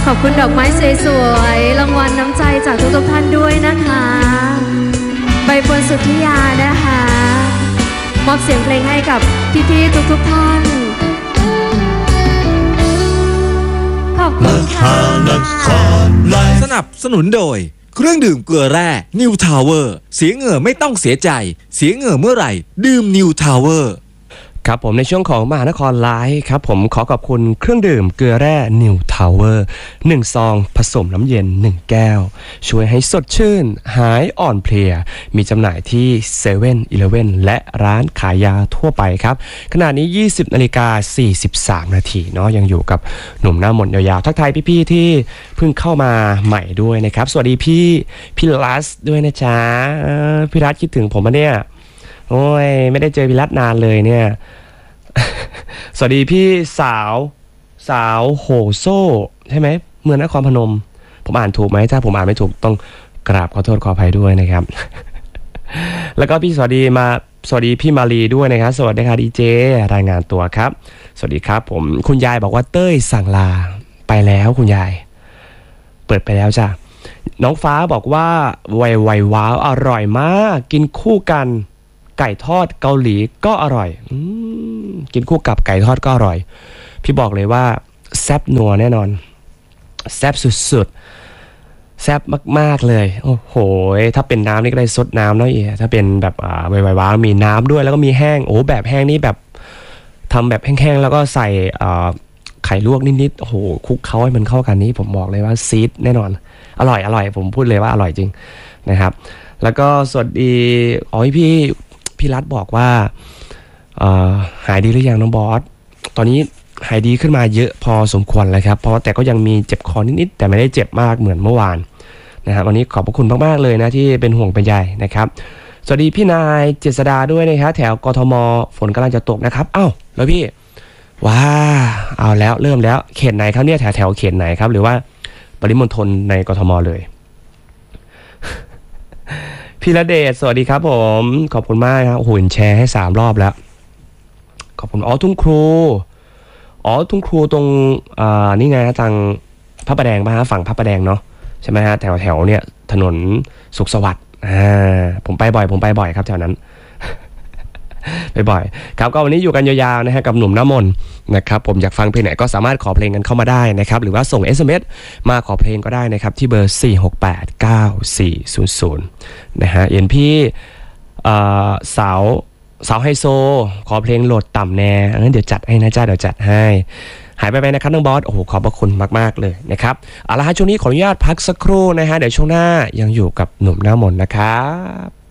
ขอบคุณดอกไม้สวยๆรางวัลน้ำใจจากทุกท่านด้วยนะคะใบเฟิร์นสุทธิยานะคะมอบเสียงเพลงให้กับพี่ๆทุกท่านขอบคุณค่ะสนับสนุนโดยเครื่องดื่มเกลือแร่นิวทาวเวอร์เสียเหงื่อไม่ต้องเสียใจเสียเหงื่อเมื่อไหร่ดื่มนิวทาวเวอร์ครับผมในช่วงของมหานครไลฟ์ครับผมขอขอบคุณเครื่องดื่มเกลือแร่นิวทาวเวอร์1ซองผสมน้ำเย็น1แก้วช่วยให้สดชื่นหายอ่อนเพลียมีจำหน่ายที่7 e เ e ่ e อและร้านขายยาทั่วไปครับขณะนี้ 20:43 นาทีเนาะยังอยู่กับหนุ่มหน้ามนต์ยาวๆทักทายพี่ๆที่เพิ่งเข้ามาใหม่ด้วยนะครับสวัสดีพี่รัสด้วยนะจ๊ะพี่รัสคิดถึงผมปะเนี่ยโอ้ยไม่ได้เจอพี่รัตนานเลยเนี่ย สวัสดีพี่สาวโหโซ่ใช่ไหมเมืองนครพนมผมอ่านถูกไหมถ้าผมอ่านไม่ถูกต้องกราบขอโทษขออภัยด้วยนะครับ แล้วก็สวัสดีพี่มาลีด้วยนะครับสวัสดีค่ะดีเจรายงานตัวครับสวัสดีครับผมคุณยายบอกว่าเต้ยสั่งลาไปแล้วคุณยายเปิดไปแล้วจ้ะน้องฟ้าบอกว่าไวว้าวอร่อยมากกินคู่กันไก่ทอดเกาหลีก็อร่อยกินคู่กับไก่ทอดก็อร่อยพี่บอกเลยว่าแซ่บนัวแน่นอนแซ่บสุดๆแซ่บมากๆเลยโอ้โหถ้าเป็นน้ำนี่ก็ได้ซดน้ำเนาะถ้าเป็นแบบไวๆว้ามีน้ำด้วยแล้วก็มีแห้งโอ้แบบแห้งนี่แบบทำแบบแห้งๆแล้วก็ใส่ไข่ลวกนิดๆโอ้โหคลุกเคล้าให้มันเข้ากันนี้ผมบอกเลยว่าซีดแน่นอนอร่อยผมพูดเลยว่าอร่อยจริงนะครับแล้วก็สวัสดีพี่รัฐบอกว่าหายดีหรือยังน้องบอสตอนนี้หายดีขึ้นมาเยอะพอสมควรเลยครับเพราะแต่ก็ยังมีเจ็บคอนิดๆแต่ไม่ได้เจ็บมากเหมือนเมื่อวานนะครับวันนี้ขอบพระคุณมากๆเลยนะที่เป็นห่วงเป็นใยนะครับสวัสดีพี่นายเจษดาด้วยนะครับแถวกทมฝนกำลังจะตกนะครับอ้าวแล้วพี่ว้าเอาแล้วเริ่มแล้วเขตไหนครับเนี่ยแถวเขตไหนครับหรือว่าปริมณฑลในกทมเลยพี่ระเดชสวัสดีครับผมขอบคุณมากครับโอ้โหแชร์ให้3 รอบแล้วขอบคุณทุ่งครูทุ่งครูตรงนี่ไงทางพระประแดงป่ะฮะฝั่งพระประแดงเนาะใช่ไหมฮะแถวเนี่ยถนนสุขสวัสดิ์ผมไปบ่อยครับแถวนั้น ไปบ่อยครับก็วันนี้อยู่กันยาวๆนะฮะกับหนุ่มน้ำมนต์นะครับผมอยากฟังเพลงไหนก็สามารถขอเพลงกันเข้ามาได้นะครับหรือว่าส่ง SMS มาขอเพลงก็ได้นะครับที่เบอร์4689400นะฮะเอ็นพี่สาวไฮโซขอเพลงโหลดต่ำแน่งั้นเดี๋ยวจัดให้นะจ้าเดี๋ยวจัดให้หายไปนะครับน้องบอสโอ้โหขอบพระคุณมากๆเลยนะครับเอาละฮะช่วงนี้ขออนุญาตพักสักครู่นะฮะเดี๋ยวช่วงหน้ายังอยู่กับหนุ่มน้ำมนต์นะครับ